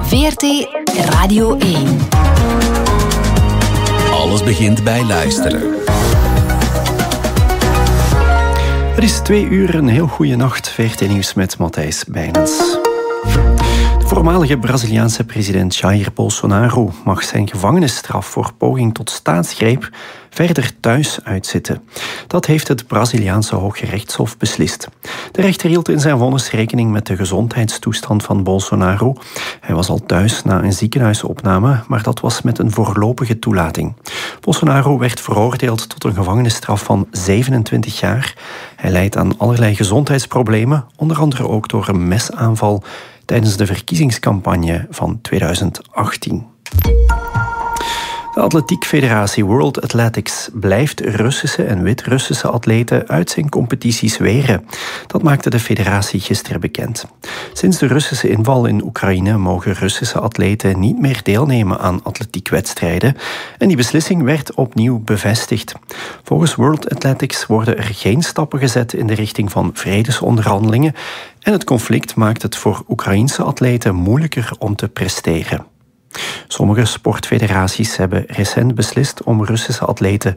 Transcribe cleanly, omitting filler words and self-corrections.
VRT Radio 1. Alles begint bij luisteren. Het is 2 uur, een heel goede nacht. VRT Nieuws met Matthijs Bijnens. De voormalige Braziliaanse president Jair Bolsonaro mag zijn gevangenisstraf voor poging tot staatsgreep verder thuis uitzitten. Dat heeft het Braziliaanse Hooggerechtshof beslist. De rechter hield in zijn vonnis rekening met de gezondheidstoestand van Bolsonaro. Hij was al thuis na een ziekenhuisopname, maar dat was met een voorlopige toelating. Bolsonaro werd veroordeeld tot een gevangenisstraf van 27 jaar. Hij lijdt aan allerlei gezondheidsproblemen, onder andere ook door een mesaanval tijdens de verkiezingscampagne van 2018. De Atletiekfederatie World Athletics blijft Russische en Wit-Russische atleten uit zijn competities weren. Dat maakte de federatie gisteren bekend. Sinds de Russische inval in Oekraïne mogen Russische atleten niet meer deelnemen aan atletiekwedstrijden. En die beslissing werd opnieuw bevestigd. Volgens World Athletics worden er geen stappen gezet in de richting van vredesonderhandelingen. En het conflict maakt het voor Oekraïense atleten moeilijker om te presteren. Sommige sportfederaties hebben recent beslist om Russische atleten